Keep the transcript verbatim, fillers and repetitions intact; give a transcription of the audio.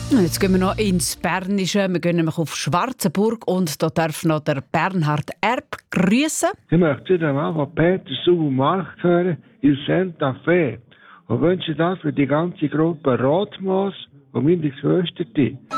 Jetzt gehen wir noch ins Bernische. Wir gehen nämlich auf Schwarzenburg und da darf noch der Bernhard Erb grüßen. Ich möchte wieder mal von Peter Sauer-Mark hören, Il Santa Fe. Und wünsche das für die ganze Gruppe Rotmoos und meine Geschwister.